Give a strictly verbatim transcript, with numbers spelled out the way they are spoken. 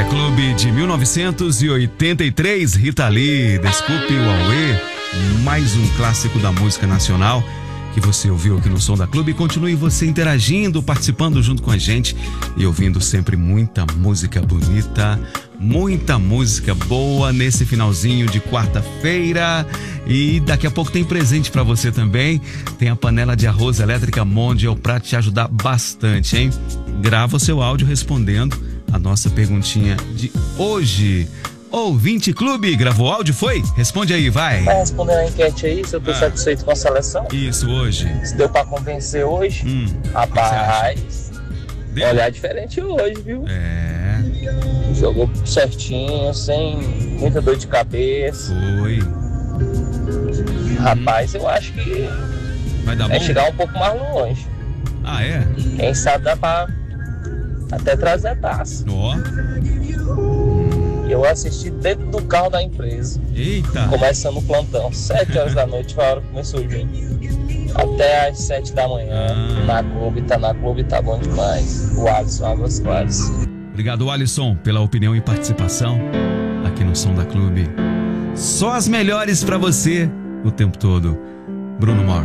É Clube de mil novecentos e oitenta e três, Rita Lee, Desculpe o Auê, mais um clássico da música nacional que você ouviu aqui no Som da Clube. E continue você interagindo, participando junto com a gente e ouvindo sempre muita música bonita, muita música boa nesse finalzinho de quarta-feira. E daqui a pouco tem presente pra você também. Tem a panela de arroz elétrica Mondial pra te ajudar bastante, hein? Grava o seu áudio respondendo a nossa perguntinha de hoje. Ouvinte Clube, gravou áudio, foi? Responde aí, vai. Vai responder a enquete aí, se eu tô ah. satisfeito com a seleção. Isso, hoje. Se deu pra convencer hoje. Hum, rapaz, olhar diferente hoje, viu? É. Jogou certinho, sem muita dor de cabeça. Foi. Rapaz, eu acho que vai dar vai bom? chegar um pouco mais longe. Ah, é? Quem sabe dá pra até trazer a taça. Ó. Eu assisti dentro do carro da empresa. Eita! Começando o plantão, sete horas da noite, foi a hora que começou o jogo. Até às sete da manhã, ah. na Clube, tá na Clube, tá bom demais. O Alisson, Águas Claras. Obrigado, Alisson, pela opinião e participação aqui no Som da Clube. Só as melhores pra você o tempo todo. Bruno Mars.